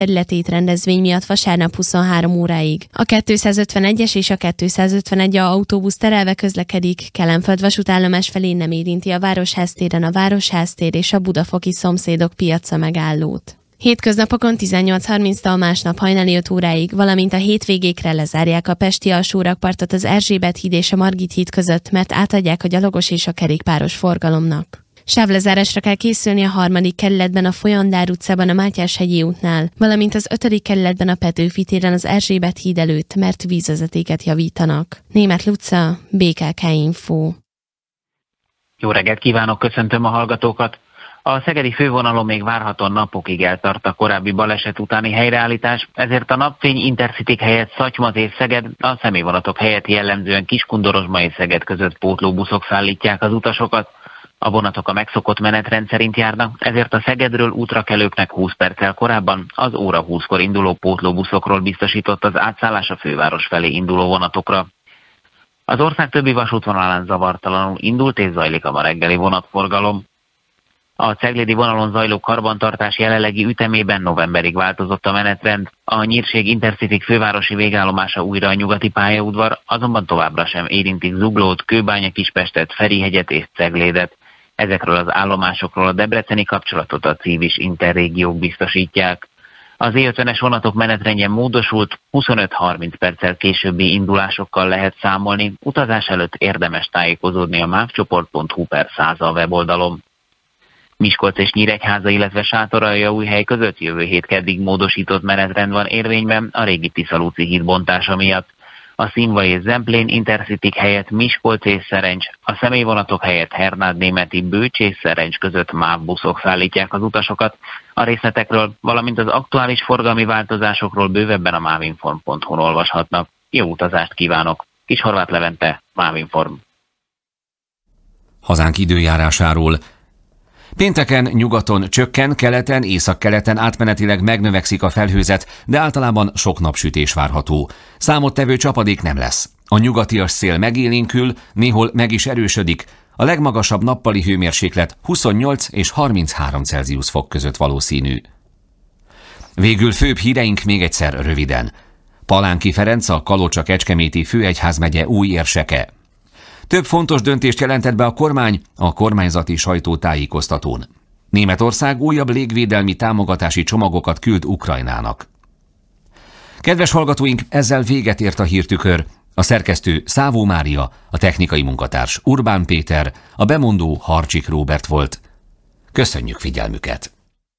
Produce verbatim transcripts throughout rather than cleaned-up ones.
területét rendezvény miatt vasárnap huszonhárom óráig. A kétszázötvenegyes és a kétszázötvenegy A autóbusz terelve közlekedik, Kelenföld vasútállomás felé nem érinti a Városház téren a Városháztér és a budafoki szomszédok piaca megállót. Hétköznapokon tizennyolc harminctól másnap hajnali öt óráig, valamint a hétvégékre lezárják a pesti alsórakpartot az Erzsébet híd és a Margit híd között, mert átadják a gyalogos és a kerékpáros forgalomnak. Sávlezárásra kell készülni a harmadik kerületben a Folyandár utcában a Mátyás-hegyi útnál, valamint az ötödik kerületben a Petőfi téren az Erzsébet híd előtt, mert vízvezetéket javítanak. Németh Luca, bé ká ká Info. Jó reggelt kívánok, köszöntöm a hallgatókat! A szegedi fővonalon még várhatóan napokig eltart a korábbi baleset utáni helyreállítás, ezért a napfény Intercity helyett Szatymaz és Szeged, a személyvonatok helyett jellemzően Kiskundorozsma és Szeged között pótlóbuszok szállítják az utasokat. A vonatok a megszokott menetrend szerint járnak, ezért a Szegedről útrakelőknek húsz perccel korábban az óra húszkor induló pótlóbuszokról biztosított az átszállás a főváros felé induló vonatokra. Az ország többi vasútvonalán zavartalanul indult és zajlik a ma reggeli vonatforgalom. A ceglédi vonalon zajló karbantartás jelenlegi ütemében novemberig változott a menetrend. A Nyírség Intercity fővárosi végállomása újra a nyugati pályaudvar, azonban továbbra sem érintik Zuglót, Kőbánya-Kispestet, Ferihegyet és Ceglédet. Ezekről az állomásokról a debreceni kapcsolatot a Civis Interrégiók biztosítják. Az é ötvenes vonatok menetrendje módosult, huszonöt-harminc perccel későbbi indulásokkal lehet számolni, utazás előtt érdemes tájékozódni a mávcsoport pont hu per száz a weboldalon. Miskolc és Nyíregyháza, illetve Sátoraljaújhely között jövő hét keddig módosított menetrend van érvényben a régi Tiszalúci híd bontása miatt. A Színvai és Zemplén Intercity helyett Miskolc és Szerencs, a személyvonatok helyett Hernád-Németi, Bőcs és Szerencs között MÁV buszok szállítják az utasokat. A részletekről, valamint az aktuális forgalmi változásokról bővebben a mávinform pont hu-n olvashatnak. Jó utazást kívánok! Kishorváth Levente, Mávinform. Hazánk időjárásáról. Pénteken nyugaton csökken, keleten, északkeleten átmenetileg megnövekszik a felhőzet, de általában sok napsütés várható. Számottevő csapadék nem lesz. A nyugatias szél megélénkül, néhol meg is erősödik. A legmagasabb nappali hőmérséklet huszonnyolc és harminchárom Celsius fok között valószínű. Végül főbb híreink még egyszer röviden. Palánki Ferenc, a Kalocsa-Kecskeméti főegyházmegye új érseke. Több fontos döntést jelentett be a kormány a kormányzati sajtótájékoztatón. Németország újabb légvédelmi támogatási csomagokat küld Ukrajnának. Kedves hallgatóink, ezzel véget ért a hírtükör. A szerkesztő Szávó Mária, a technikai munkatárs Urbán Péter, a bemondó Harcsik Róbert volt. Köszönjük figyelmüket!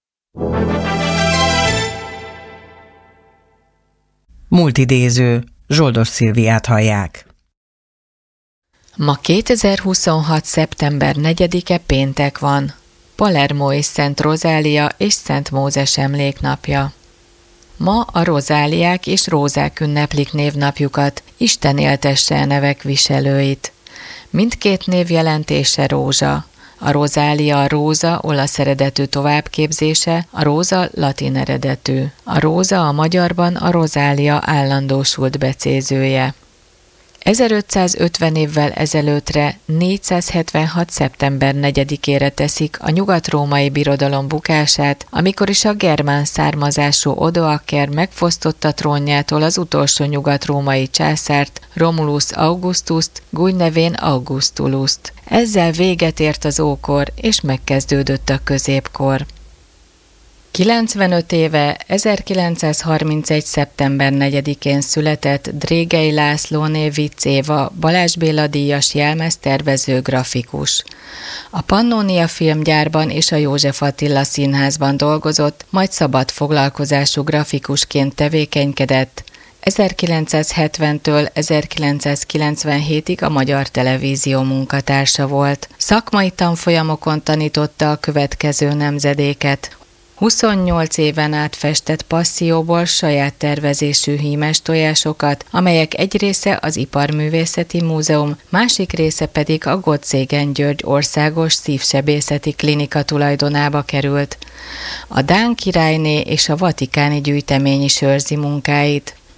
Múltidéző, Zsoldos Szilviát hallják. Ma kétezer-huszonhat. szeptember negyedike péntek van. Palermo és Szent Rozália és Szent Mózes emléknapja. Ma a rozáliák és rózák ünneplik névnapjukat, Isten éltesse a nevek viselőit. Mindkét név jelentése rózsa. A rozália a róza olasz eredetű továbbképzése, a róza latin eredetű. A róza a magyarban a rozália állandósult becézője. ezerötszázötven évvel ezelőttre, négyszázhetvenhat. szeptember negyedikére teszik a nyugat-római birodalom bukását, amikor is a germán származású Odoaker megfosztotta trónjától az utolsó nyugat-római császárt, Romulus Augustust, gúnynevén Augustulust. Ezzel véget ért az ókor, és megkezdődött a középkor. kilencvenöt éve, ezerkilencszázharmincegy. szeptember negyedikén született Drégei Lászlóné Vicz Éva, Balázs Béla díjas jelmeztervező grafikus. A Pannónia filmgyárban és a József Attila színházban dolgozott, majd szabad foglalkozású grafikusként tevékenykedett. ezerkilencszázhetventől ezerkilencszázkilencvenhétig a Magyar Televízió munkatársa volt. Szakmai tanfolyamokon tanította a következő nemzedéket. huszonnyolc éven át festett passzióból saját tervezésű hímes tojásokat, amelyek egy része az Iparművészeti Múzeum, másik része pedig a Gottsegen György Országos Szívsebészeti Klinika tulajdonába került. A dán királyné és a vatikáni gyűjtemény is őrzi munkáit.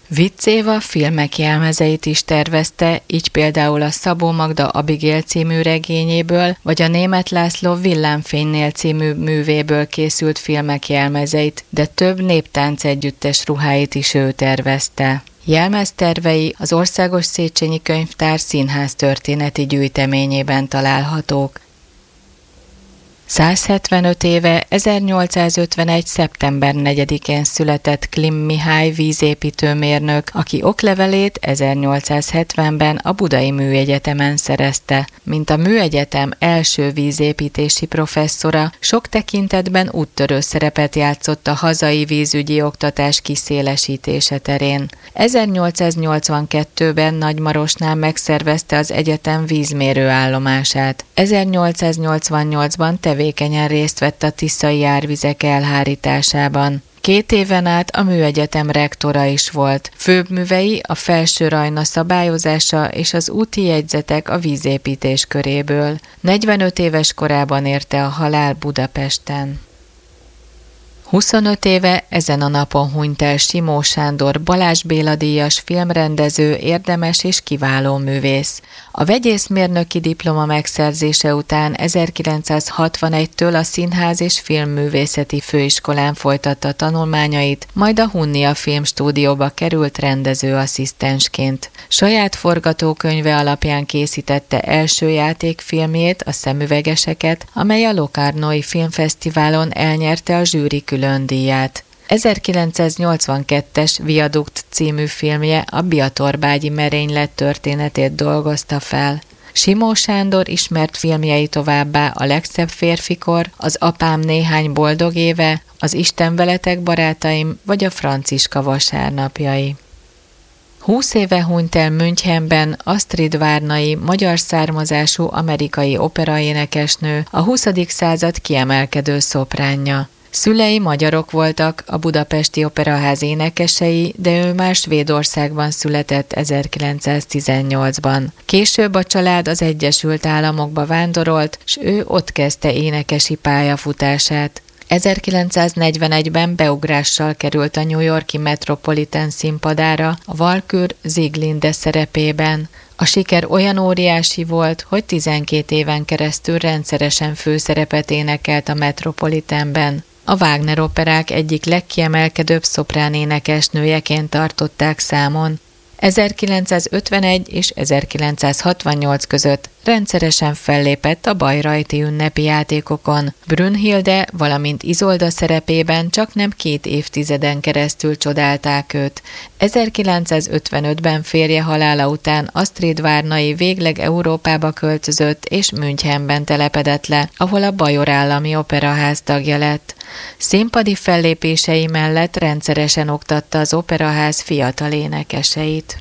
Vicz Éva filmek jelmezeit is tervezte, így például a Szabó Magda Abigail című regényéből, vagy a Németh László Villámfénynél című művéből készült filmek jelmezeit, de több néptánc együttes ruháit is ő tervezte. Jelmeztervei az Országos Széchenyi Könyvtár színház történeti gyűjteményében találhatók. száz hetvenöt éve ezernyolcszázötvenegy. szeptember negyedikén született Klim Mihály vízépítőmérnök, aki oklevelét ezernyolcszázhetvenben a Budai Műegyetemen szerezte. Mint a műegyetem első vízépítési professzora, sok tekintetben úttörő szerepet játszott a hazai vízügyi oktatás kiszélesítése terén. ezernyolcszáznyolcvankettőben Nagymarosnál megszervezte az egyetem vízmérő állomását. ezernyolcszáznyolcvannyolcban tevékenyen részt vett a tiszai árvizek elhárításában. Két éven át a műegyetem rektora is volt. Főbb művei a Felső Rajna szabályozása és az úti jegyzetek a vízépítés köréből. negyvenöt éves korában érte a halál Budapesten. huszonöt éve ezen a napon hunyt el Simó Sándor Balázs Béla díjas filmrendező, érdemes és kiváló művész. A vegyészmérnöki diploma megszerzése után ezerkilencszázhatvanegytől a Színház és Filmművészeti Főiskolán folytatta tanulmányait, majd a Hunnia Filmstúdióba került rendezőasszisztensként. Saját forgatókönyve alapján készítette első játékfilmjét, a Szemüvegeseket, amely a Locarnói Filmfesztiválon elnyerte a zsűri külön díját. ezerkilencszáznyolcvankettes Viadukt című filmje a Biatorbágyi merénylet történetét dolgozta fel. Simó Sándor ismert filmjei továbbá a Legszebb férfikor, az Apám néhány boldog éve, az Isten veletek barátaim vagy a Franciska vasárnapjai. Húsz éve hunyt el Münchenben Astrid Várnai, magyar származású amerikai operaénekesnő, a huszadik század kiemelkedő szopránja. Szülei magyarok voltak, a Budapesti Operaház énekesei, de ő már Svédországban született ezerkilencszáztizennyolcban. Később a család az Egyesült Államokba vándorolt, s ő ott kezdte énekesi pályafutását. ezerkilencszáznegyvenegyben beugrással került a New York-i Metropolitan színpadára a Walküre Sieglinde szerepében. A siker olyan óriási volt, hogy tizenkét éven keresztül rendszeresen főszerepet énekelt a Metropolitanben. A Wagner operák egyik legkiemelkedőbb szopránénekesnőjeként tartották számon. ezerkilencszázötvenegy és ezerkilencszázhatvannyolc között rendszeresen fellépett a bayreuthi ünnepi játékokon. Brünnhilde, valamint Izolda szerepében csaknem két évtizeden keresztül csodálták őt. ezerkilencszázötvenötben férje halála után Astrid Várnai végleg Európába költözött és Münchenben telepedett le, ahol a Bajor Állami Operaház tagja lett. Színpadi fellépései mellett rendszeresen oktatta az Operaház fiatal énekeseit.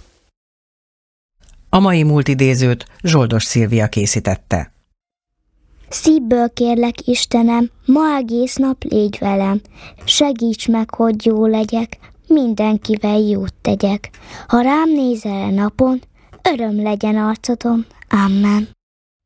A mai múltidézőt Zsoldos Szilvia készítette. Szívből kérlek, Istenem, ma egész nap légy velem, segíts meg, hogy jó legyek, mindenkivel jót tegyek. Ha rám nézel napon, öröm legyen arcodon. Amen.